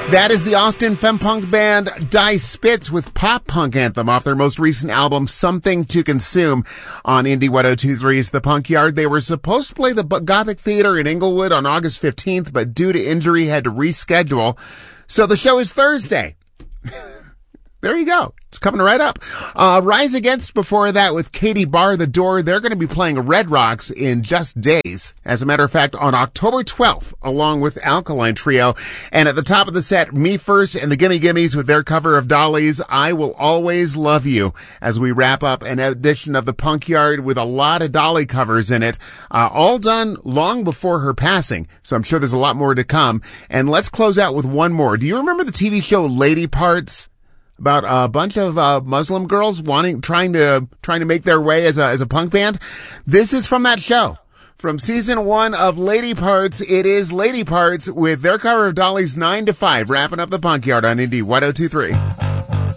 That is the Austin fempunk band Die Spitz with Pop Punk Anthem off their most recent album, Something to Consume, on Indie 102.3's The Punk Yard. They were supposed to play the Gothic Theater in Inglewood on August 15th, but due to injury had to reschedule. So the show is Thursday. There you go. It's coming right up. Rise Against before that with Katie Bar The Door. They're going to be playing Red Rocks in just days. As a matter of fact, on October 12th, along with Alkaline Trio. And at the top of the set, Me First and the Gimme Gimmes with their cover of Dolly's I Will Always Love You, as we wrap up an edition of the Punk Yard with a lot of Dolly covers in it, all done long before her passing. So I'm sure there's a lot more to come. And let's close out with one more. Do you remember the TV show Lady Parts? About a bunch of Muslim girls trying to make their way as a punk band. This is from that show. From season 1 of Lady Parts, it is Lady Parts with their cover of Dolly's 9 to 5, wrapping up the Punk Yard on Indie 102.3.